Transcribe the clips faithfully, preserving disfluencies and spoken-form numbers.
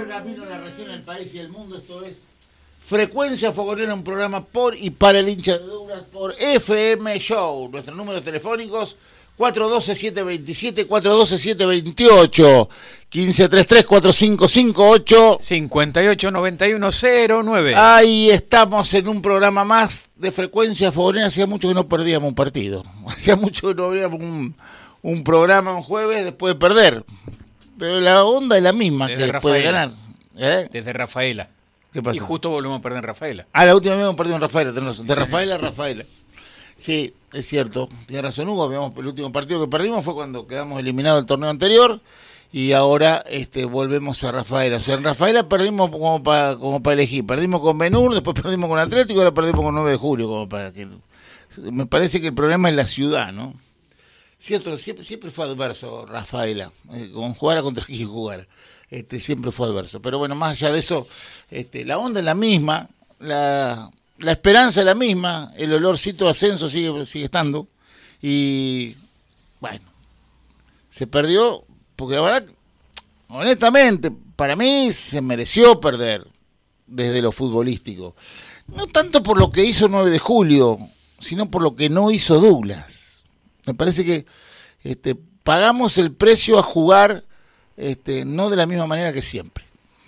pergamino, la región, el país y el mundo. Esto es Frecuencia Fogonera, un programa por y para el hincha de Douglas por F M Show. Nuestros números telefónicos cuatro uno dos, siete dos siete, cuatro uno dos, siete dos ocho, quince treinta y tres, cuarenta y cinco cincuenta y ocho, cincuenta y ocho noventa y uno cero nueve. Ahí estamos en un programa más de Frecuencia Fogonera. Hacía mucho que no perdíamos un partido. Hacía mucho que no perdíamos un, un programa un jueves después de perder. Pero la onda es la misma. Desde que después de ganar. ¿Eh? Desde Rafaela. ¿Qué pasa? Y justo volvemos a perder en Rafaela. Ah, la última vez hemos perdido en Rafaela. De sí, Rafaela a Rafaela. Sí, es cierto. Tiene razón Hugo. Habíamos, el último partido que perdimos fue cuando quedamos eliminados del torneo anterior. Y ahora este, volvemos a Rafaela. O sea, en Rafaela perdimos como para como para elegir. Perdimos con Benur, después perdimos con Atlético, ahora perdimos con nueve de julio. Como para que... Me parece que el problema es la ciudad, ¿no? Cierto, siempre, siempre fue adverso Rafaela, eh, con jugara contra quien jugara, este, siempre fue adverso. Pero bueno, más allá de eso, este, la onda es la misma, la, la esperanza es la misma, el olorcito de ascenso sigue, sigue estando, y bueno, se perdió, porque la verdad, honestamente, para mí se mereció perder desde lo futbolístico. No tanto por lo que hizo nueve de julio, sino por lo que no hizo Douglas. Me parece que este, pagamos el precio a jugar este, no de la misma manera que siempre.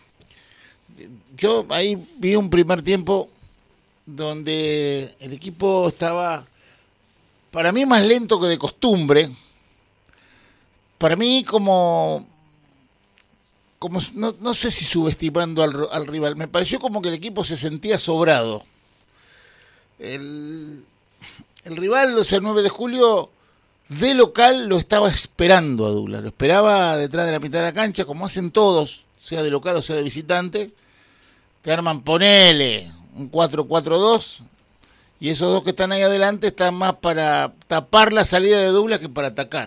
Yo ahí vi un primer tiempo donde el equipo estaba, para mí, más lento que de costumbre. Para mí como, como no, no sé si subestimando al, al rival, me pareció como que el equipo se sentía sobrado. El, el rival, o sea, el nueve de julio... de local lo estaba esperando a Douglas, lo esperaba detrás de la mitad de la cancha, como hacen todos, sea de local o sea de visitante, te arman, ponele, un cuatro cuatro dos, y esos dos que están ahí adelante están más para tapar la salida de Douglas que para atacar.